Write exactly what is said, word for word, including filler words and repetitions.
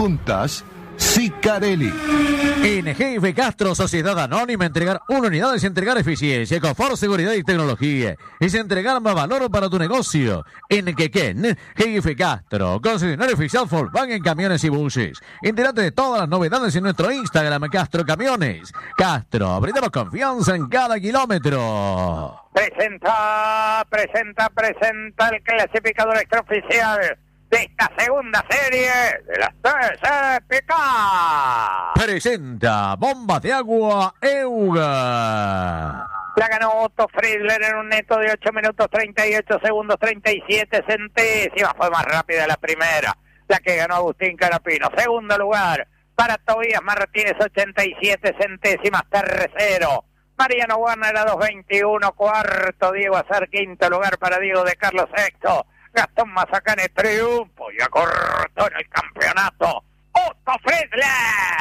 Juntas Sicarelli. En G F Castro, Sociedad Anónima, entregar una unidad es entregar eficiencia, confort, seguridad y tecnología. Es entregar más valor para tu negocio. En Quequén, G F Castro, concesionario oficial Volkswagen en camiones y buses. Entérate de todas las novedades en nuestro Instagram, Castro Camiones. Castro, brindamos confianza en cada kilómetro. Presenta, presenta, presenta el clasificador extraoficial de esta segunda serie de las T C P K. Presenta Bomba de Agua Euga. La ganó Otto Friedler en un neto de ocho minutos treinta y ocho segundos treinta y siete centésimas. Fue más rápida la primera, la que ganó Agustín Carapino. Segundo lugar para Tobías Martínez, ochenta y siete centésimas. Tercero Mariano Warner a dos veintiuno. Cuarto Diego Azar. Quinto lugar para Diego de Carlos. Sexto Gastón Mazacane, triunfo y acortó en el campeonato Otto Friedler.